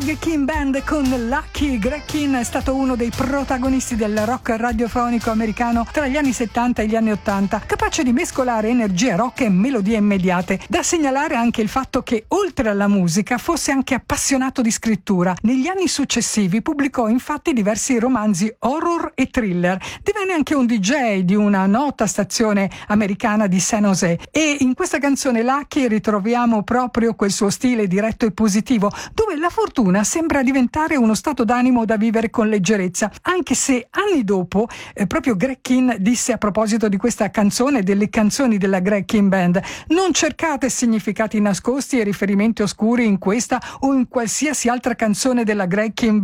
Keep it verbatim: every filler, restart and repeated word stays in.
Greg Kihn Band con Lucky. Greg Kihn è stato uno dei protagonisti del rock radiofonico americano tra gli anni settanta e gli anni ottanta, capace di mescolare energia rock e melodie immediate. Da segnalare anche il fatto che, oltre alla musica, fosse anche appassionato di scrittura. Negli anni successivi pubblicò infatti diversi romanzi horror e thriller. Divenne anche un D J di una nota stazione americana di San José, e in questa canzone Lucky ritroviamo proprio quel suo stile diretto e positivo, dove la fortuna sembra diventare uno stato d'animo da vivere con leggerezza, anche se anni dopo eh, proprio Greg Kihn disse a proposito di questa canzone, delle canzoni della Greg Kihn Band: non cercate significati nascosti e riferimenti oscuri in questa o in qualsiasi altra canzone della Greg Kihn Band.